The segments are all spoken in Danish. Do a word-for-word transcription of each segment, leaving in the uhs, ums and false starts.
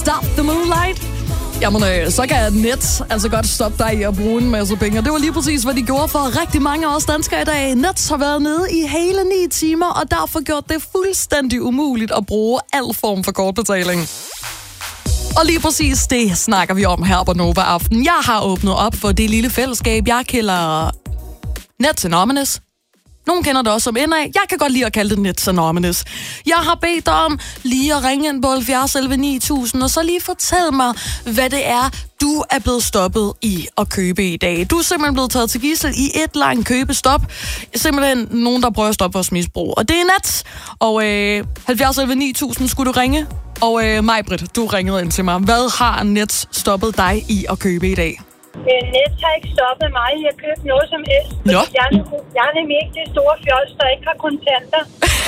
Stop the Moonlight. Jamen, øh, så kan net altså godt stoppe dig i at bruge en masse penge. Og det var lige præcis, hvad de gjorde for rigtig mange af os danskere i dag. Nets har været nede i hele ni timer, og derfor gjort det fuldstændig umuligt at bruge al form for kortbetaling. Og lige præcis det snakker vi om her på Nova Aften. Jeg har åbnet op for det lille fællesskab, jeg kalder Nets Anonymous. Nogen kender det også som N A. Jeg kan godt lide at kalde det Nets Anonymous. Jeg har bedt dig om lige at ringe ind på halvfjerds elleve ni tusind, og så lige fortæl mig, hvad det er, du er blevet stoppet i at købe i dag. Du er simpelthen blevet taget til gidsel i et langt købestop. Simpelthen nogen, der prøver at stoppe vores misbrug. Og det er Nets. Og øh, halvfjerds elleve ni tusind skulle du ringe. Og øh, Maj-Brit, du ringede ind til mig. Hvad har Nets stoppet dig i at købe i dag? Nets har ikke stoppet mig i at købe noget som helst. Nå. Jeg, jeg er nemlig ikke det store fjols, der ikke har kontanter.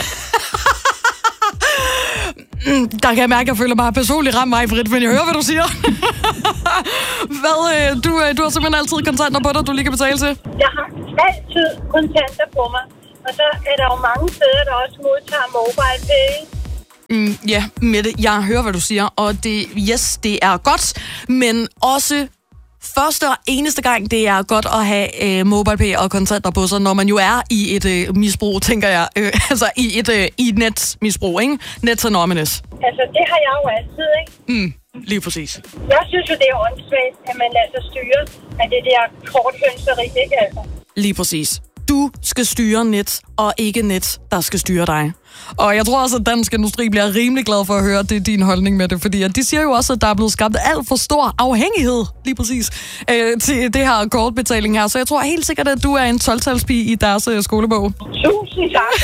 Der kan jeg mærke, at jeg føler mig personligt ramt, Maj-Brit, men jeg hører, hvad du siger. hvad, øh, du, øh, du har simpelthen altid kontanter på dig, du lige kan betale til? Jeg har altid kontanter på mig. Og så er der jo mange steder, der også modtager mobile pay. Mm, ja, Mette, jeg hører, hvad du siger, og det, yes, det er godt, men også første og eneste gang, det er godt at have øh, MobilePay og kontanter på sig, når man jo er i et øh, misbrug, tænker jeg. Øh, altså i et, øh, i et netsmisbrug, ikke? Nets Anonymous. Altså, det har jeg jo altid, ikke? Mm, lige præcis. Jeg synes jo, det er åndssvagt, at man lader sig styre af det der korthønseri, ikke altså? Lige præcis. Du skal styre net, og ikke net, der skal styre dig. Og jeg tror også, at dansk industri bliver rimelig glad for at høre, at det er din holdning med det, fordi at de siger jo også, at der er blevet skabt alt for stor afhængighed, lige præcis, øh, til det her kortbetaling her. Så jeg tror helt sikkert, at du er en tolv-talspige i deres øh, skolebog. Tusind tak.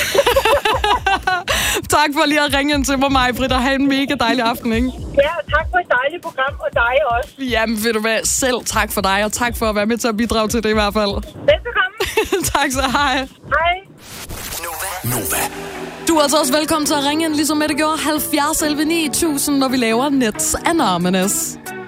Tak for lige at ringe ind til mig, Maj-Brit, og have en mega dejlig aften, ikke? Ja, tak for et dejligt program, og dig også. Jamen, ved du hvad, selv tak for dig, og tak for at være med til at bidrage til det i hvert fald. Velbekomme. Tak så, hej. Hej. Nova. Nova. Du er altså også velkommen til at ringe ind, ligesom Mette gjorde, halvfjerds elleve ni tusind, når vi laver Nets Anonymous.